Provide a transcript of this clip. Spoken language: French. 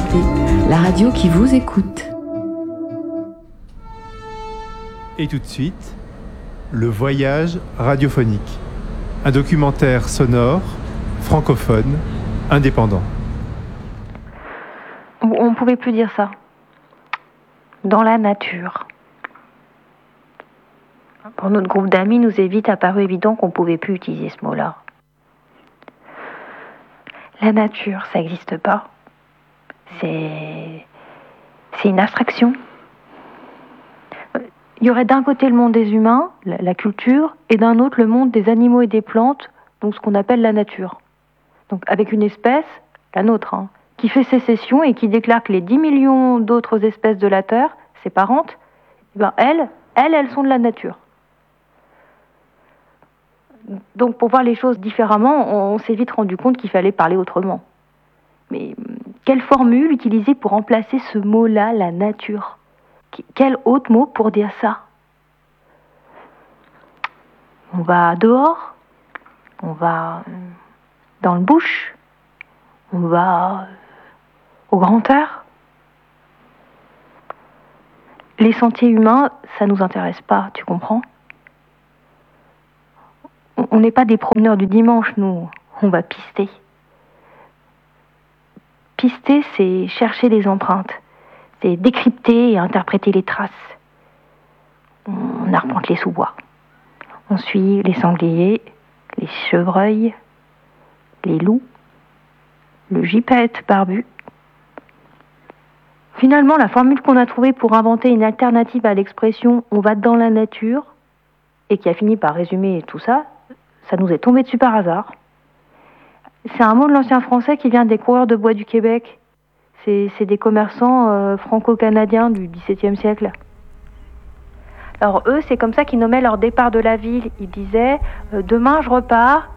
Liberté, la radio qui vous écoute. Et tout de suite, le voyage radiophonique. Un documentaire sonore, francophone, indépendant. On ne pouvait plus dire ça. Dans la nature. Pour notre groupe d'amis, il nous est vite apparu évident qu'on ne pouvait plus utiliser ce mot-là. La nature, ça n'existe pas. C'est une abstraction. Il y aurait d'un côté le monde des humains, la culture, et d'un autre le monde des animaux et des plantes, donc ce qu'on appelle la nature. Donc avec une espèce, la nôtre, qui fait sécession et qui déclare que les 10 millions d'autres espèces de la Terre, ses parentes, elles sont de la nature. Donc pour voir les choses différemment, on s'est vite rendu compte qu'il fallait parler autrement. Mais quelle formule utiliser pour remplacer ce mot-là, la nature ? Quel autre mot pour dire ça ? On va dehors, on va dans le bush, on va au grand air. Les sentiers humains, ça nous intéresse pas, tu comprends ? On n'est pas des promeneurs du dimanche, nous, on va pister. Pister, c'est chercher les empreintes. C'est décrypter et interpréter les traces. On arpente les sous-bois. On suit les sangliers, les chevreuils, les loups, le gypaète barbu. Finalement, la formule qu'on a trouvée pour inventer une alternative à l'expression « on va dans la nature » et qui a fini par résumer tout ça, ça nous est tombé dessus par hasard. C'est un mot de l'ancien français qui vient des coureurs de bois du Québec. C'est des commerçants franco-canadiens du XVIIe siècle. Alors eux, c'est comme ça qu'ils nommaient leur départ de la ville. Ils disaient « Demain, je repars